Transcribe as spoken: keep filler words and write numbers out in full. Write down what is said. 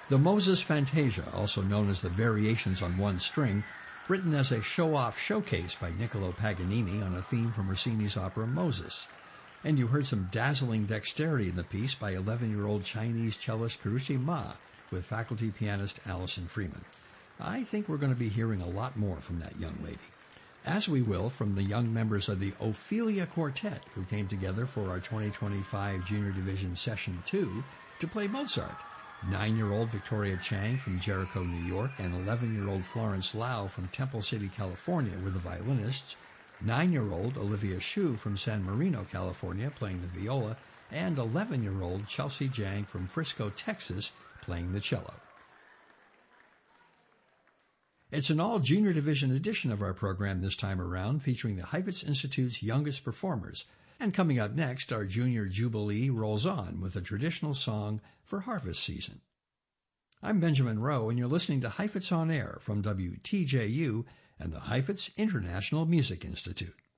The Moses Fantasia, also known as the Variations on One String, written as a show-off showcase by Niccolo Paganini on a theme from Rossini's opera Moses. And you heard some dazzling dexterity in the piece by eleven-year-old Chinese cellist Karushi Ma with faculty pianist Allison Freeman. I think we're going to be hearing a lot more from that young lady, as we will from the young members of the Ophelia Quartet, who came together for our twenty twenty-five Junior Division Session two to play Mozart. Nine-year-old Victoria Chang from Jericho, New York, and eleven-year-old Florence Lau from Temple City, California were the violinists. Nine-year-old Olivia Hsu from San Marino, California, playing the viola, and eleven-year-old Chelsea Jang from Frisco, Texas, playing the cello. It's an all-Junior Division edition of our program this time around, featuring the Heifetz Institute's youngest performers. And coming up next, our Junior Jubilee rolls on with a traditional song for harvest season. I'm Benjamin Rowe, and you're listening to Heifetz on Air from W T J U and the Heifetz International Music Institute.